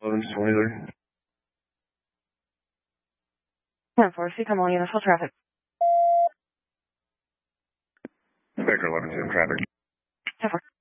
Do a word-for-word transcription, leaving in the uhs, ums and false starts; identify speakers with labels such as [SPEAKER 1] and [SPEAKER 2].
[SPEAKER 1] eleven twenty-three.
[SPEAKER 2] ten four, C, come on, initial traffic.
[SPEAKER 1] Baker eleven two, traffic.
[SPEAKER 2] ten four.